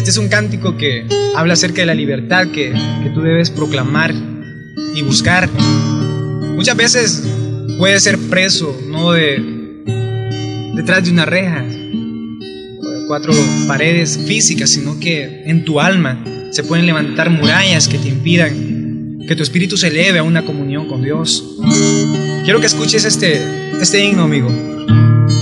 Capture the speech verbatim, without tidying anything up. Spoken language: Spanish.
Este es un cántico que habla acerca de la libertad que, que tú debes proclamar y buscar. Muchas veces puedes ser preso, no de, detrás de una reja o de cuatro paredes físicas, sino que en tu alma se pueden levantar murallas que te impidan que tu espíritu se eleve a una comunión con Dios. Quiero que escuches este, este himno, amigo.